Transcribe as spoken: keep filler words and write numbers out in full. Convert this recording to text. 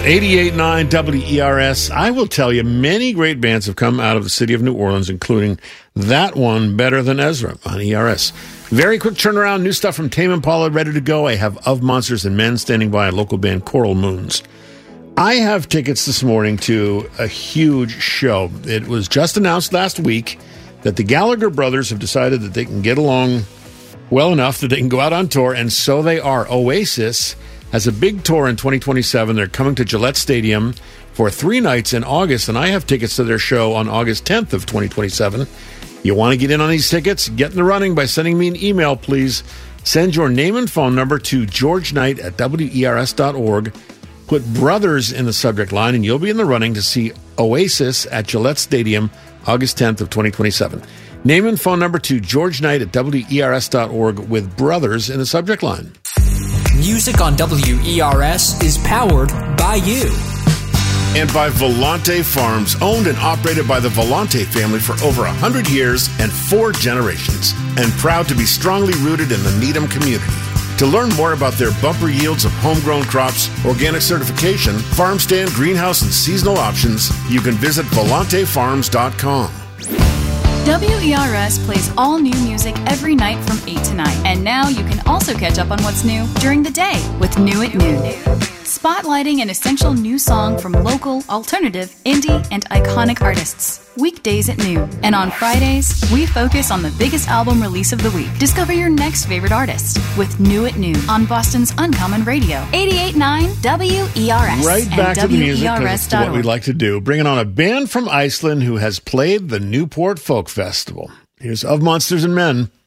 eighty-eight point nine W E R S. I will tell you, many great bands have come out of the city of New Orleans, including that one, Better Than Ezra, on E R S. Very quick turnaround. New stuff from Tame Impala ready to go. I have Of Monsters and Men standing by, a local band, Coral Moons. I have tickets this morning to a huge show. It was just announced last week that the Gallagher brothers have decided that they can get along well enough that they can go out on tour, and so they are. Oasis has a big tour in twenty twenty-seven. They're coming to Gillette Stadium for three nights in August, and I have tickets to their show on August tenth of twenty twenty-seven. You want to get in on these tickets? Get in the running by sending me an email, please. Send your name and phone number to george knight at W E R S dot org. Put Brothers in the subject line, and you'll be in the running to see Oasis at Gillette Stadium August tenth of twenty twenty-seven. Name and phone number to george knight at W E R S dot org with Brothers in the subject line. Music on W E R S is powered by you. And by Volante Farms, owned and operated by the Volante family for over one hundred years and four generations, and proud to be strongly rooted in the Needham community. To learn more about their bumper yields of homegrown crops, organic certification, farm stand, greenhouse, and seasonal options, you can visit volante farms dot com. W E R S plays all new music every night from eight to nine. And now you can also catch up on what's new during the day with New at Noon. Spotlighting an essential new song from local, alternative, indie, and iconic artists. Weekdays at noon. And on Fridays, we focus on the biggest album release of the week. Discover your next favorite artist with New at Noon on Boston's Uncommon Radio. eighty-eight point nine W E R S. Right back to the music, because it's what we like to do. Bringing on a band from Iceland who has played the Newport Folk Festival. Here's Of Monsters and Men.